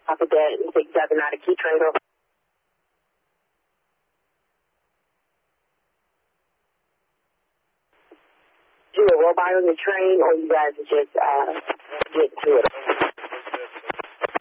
Copy that. 67 out of Key Train. Over. You a robot on the train, or you guys are just get to it?